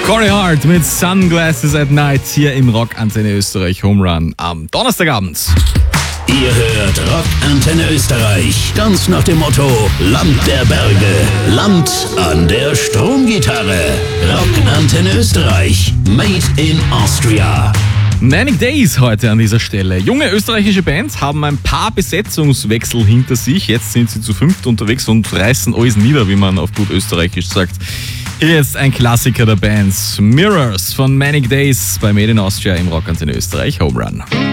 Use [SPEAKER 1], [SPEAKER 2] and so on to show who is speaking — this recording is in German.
[SPEAKER 1] Corey Hart mit Sunglasses at Night hier im Rockantenne Österreich Home Run am Donnerstagabend.
[SPEAKER 2] Ihr hört Rockantenne Österreich, ganz nach dem Motto Land der Berge, Land an der Stromgitarre. Rockantenne Österreich, made in Austria.
[SPEAKER 1] Manic Days heute an dieser Stelle. Junge österreichische Bands haben ein paar Besetzungswechsel hinter sich. Jetzt sind sie zu fünft unterwegs und reißen alles nieder, wie man auf gut österreichisch sagt. Hier jetzt ein Klassiker der Bands. Mirrors von Manic Days bei Made in Austria im Rockantenne Österreich Home Run.